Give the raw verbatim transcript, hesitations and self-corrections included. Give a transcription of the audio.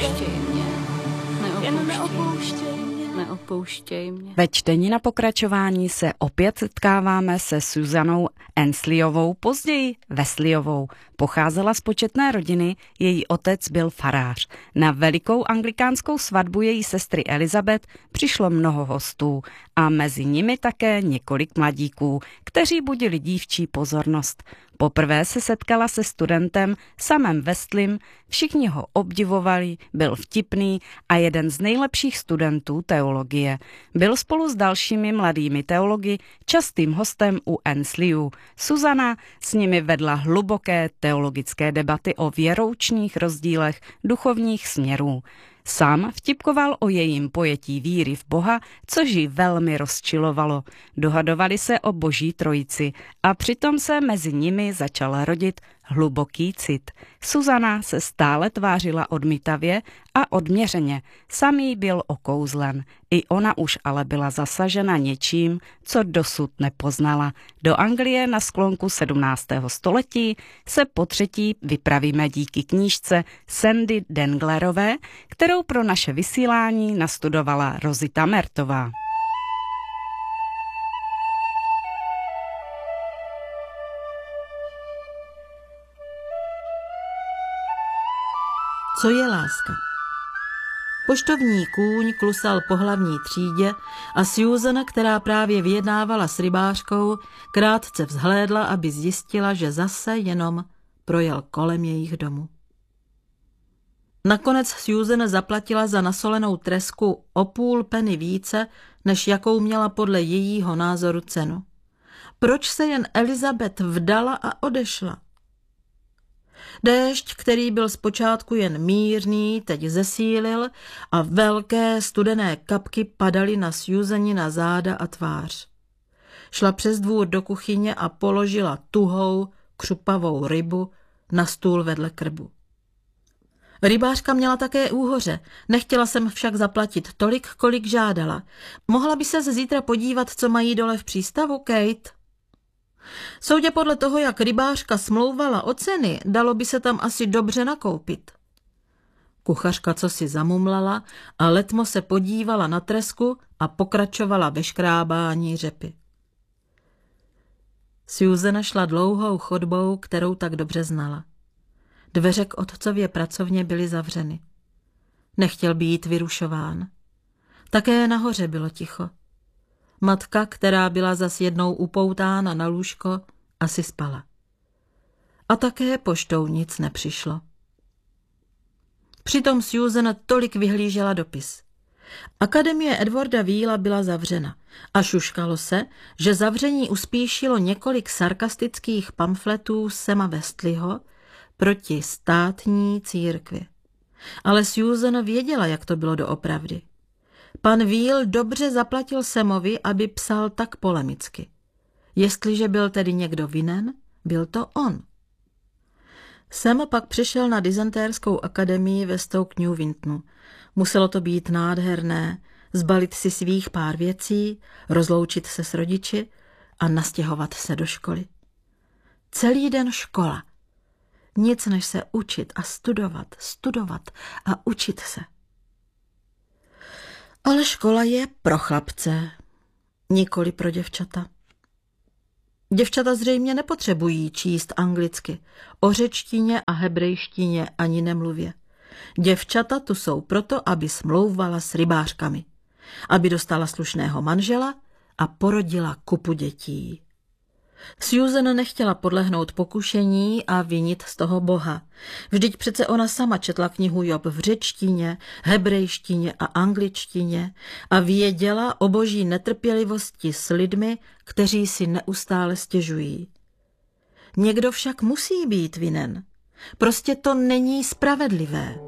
Neopouštěj mě. Jen neopouštěj mě. Neopouštěj mě. Ve čtení na pokračování se opět setkáváme se Susanou Ainsleyovou, později Wesleyovou. Pocházela z početné rodiny, její otec byl farář. Na velikou anglikánskou svatbu její sestry Elizabeth přišlo mnoho hostů a mezi nimi také několik mladíků, kteří budili dívčí pozornost. Poprvé se setkala se studentem Samem Westleym, všichni ho obdivovali, byl vtipný a jeden z nejlepších studentů teologie. Byl spolu s dalšími mladými teology častým hostem u Ainsleyů. Susana s nimi vedla hluboké teologické debaty o věroučních rozdílech duchovních směrů. Sám vtipkoval o jejím pojetí víry v Boha, což ji velmi rozčilovalo. Dohadovali se o Boží trojici a přitom se mezi nimi začal rodit hluboký cit. Susana se stále tvářila odmítavě a odměřeně. Sam jí byl okouzlen. I ona už ale byla zasažena něčím, co dosud nepoznala. Do Anglie na sklonku sedmnáctého století se po třetí vypravíme díky knížce Sandy Denglerové, kterou pro naše vysílání nastudovala Rozita Mertová. Co je láska? Poštovní kůň klusal po hlavní třídě a Susan, která právě vyjednávala s rybářkou, krátce vzhlédla, aby zjistila, že zase jenom projel kolem jejich domu. Nakonec Susan zaplatila za nasolenou tresku o půl penny více, než jakou měla podle jejího názoru cenu. Proč se jen Elizabeth vdala a odešla? Déšť, který byl zpočátku jen mírný, teď zesílil a velké studené kapky padaly na Susani na záda a tvář. Šla přes dvůr do kuchyně a položila tuhou, křupavou rybu na stůl vedle krbu. Rybářka měla také úhoře, nechtěla jsem však zaplatit tolik, kolik žádala. Mohla by se zítra podívat, co mají dole v přístavu, Kate? Soudě podle toho, jak rybářka smlouvala o ceny, dalo by se tam asi dobře nakoupit. Kuchařka co si zamumlala a letmo se podívala na tresku a pokračovala ve škrábání řepy. Susan šla dlouhou chodbou, kterou tak dobře znala. Dveře k otcově pracovně byly zavřeny. Nechtěl být vyrušován. Také nahoře bylo ticho. Matka, která byla zas jednou upoutána na lůžko, asi spala. A také poštou nic nepřišlo. Přitom Susan tolik vyhlížela dopis. Akademie Edwarda Weela byla zavřena a šuškalo se, že zavření uspíšilo několik sarkastických pamfletů Sama Westleyho proti státní církvi. Ale Susan věděla, jak to bylo doopravdy. Pan Weel dobře zaplatil Samovi, aby psal tak polemicky. Jestliže byl tedy někdo vinen, byl to on. Sam pak přišel na Dysentérskou akademii ve Stoke Newingtonu. Muselo to být nádherné, zbalit si svých pár věcí, rozloučit se s rodiči a nastěhovat se do školy. Celý den škola. Nic než se učit a studovat, studovat a učit se. Ale škola je pro chlapce, nikoli pro děvčata. Děvčata zřejmě nepotřebují číst anglicky, o řečtině a hebrejštině ani nemluvě. Děvčata tu jsou proto, aby smlouvala s rybářkami, aby dostala slušného manžela a porodila kupu dětí. Susan nechtěla podlehnout pokušení a vinit z toho Boha. Vždyť přece ona sama četla knihu Job v řečtině, hebrejštině a angličtině a věděla o boží netrpělivosti s lidmi, kteří si neustále stěžují. Někdo však musí být vinen. Prostě to není spravedlivé.